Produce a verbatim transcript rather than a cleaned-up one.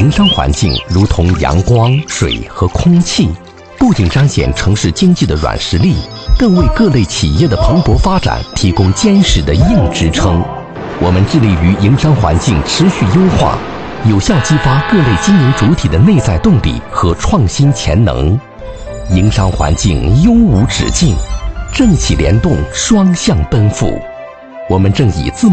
营商环境如同阳光、水和空气，不仅彰显城市经济的软实力，更为各类企业的蓬勃发展提供坚实的硬支撑。我们致力于营商环境持续优化，有效激发各类经营主体的内在动力和创新潜能。营商环境优无止境，政企联动双向奔赴。我们正以自